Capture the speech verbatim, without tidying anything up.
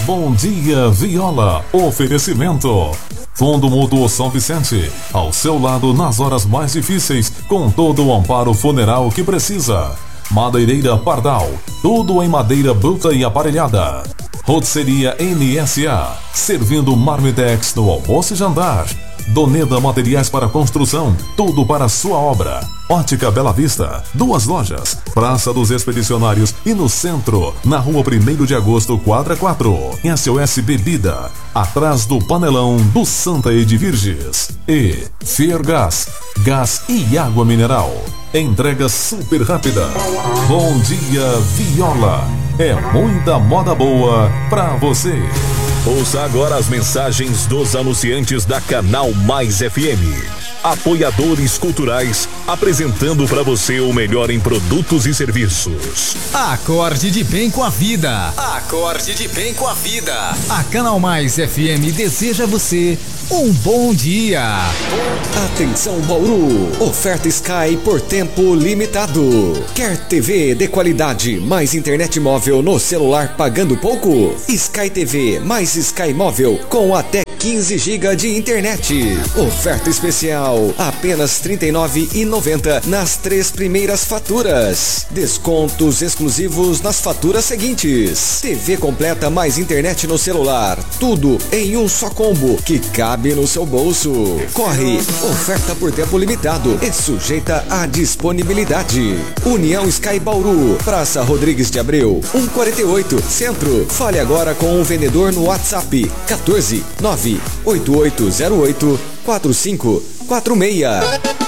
Bom dia, Viola. Oferecimento Fundo Mútuo São Vicente, ao seu lado nas horas mais difíceis, com todo o amparo funeral que precisa. Madeireira Pardal, tudo em madeira bruta e aparelhada. Rotisseria N S A, servindo Marmitex no almoço e jantar. Doneda Materiais para Construção, tudo para a sua obra. Ótica Bela Vista, duas lojas, Praça dos Expedicionários e no centro, na rua primeiro de agosto, quadra quatro. S O S Bebida, atrás do panelão do Santa Edvirges. E Fergás, gás e água mineral. Entrega super rápida. Bom dia, Viola. É muita moda boa pra você. Ouça agora as mensagens dos anunciantes da Canal Mais F M. Apoiadores culturais, apresentando para você o melhor em produtos e serviços. Acorde de bem com a vida. Acorde de bem com a vida. A Canal Mais F M deseja a você um bom dia. Atenção Bauru, oferta Sky por tempo limitado. Quer T V de qualidade mais internet móvel no celular pagando pouco? Sky T V mais Sky Móvel com até quinze gigas de internet. Oferta especial, apenas trinta e nove reais e noventa centavos nas três primeiras faturas. Descontos exclusivos nas faturas seguintes. T V completa mais internet no celular. Tudo em um só combo que cabe no seu bolso. Corre, oferta por tempo limitado e sujeita à disponibilidade. União Sky Bauru, Praça Rodrigues de Abreu, cento e quarenta e oito, Centro. Fale agora com o vendedor no WhatsApp quatorze, nove oito oito zero oito, quatro cinco quatro seis.